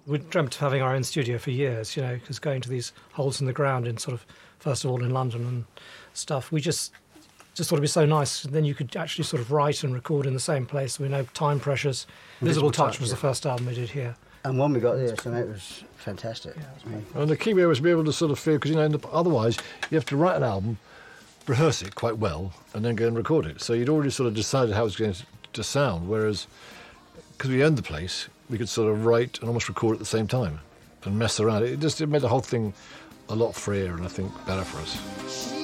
We dreamt of having our own studio for years, because going to these holes in the ground in sort of, first of all in London and stuff, we just thought it'd be so nice. Then you could actually sort of write and record in the same place. We know time pressures. Visible Touch was the first album we did here. And when we got this, it was fantastic. Yeah, and the key was to be able to sort of feel, because otherwise you have to write an album, rehearse it quite well, and then go and record it. So you'd already sort of decided how it was going to sound, whereas because we owned the place, we could sort of write and almost record at the same time and mess around. It made the whole thing a lot freer and I think better for us.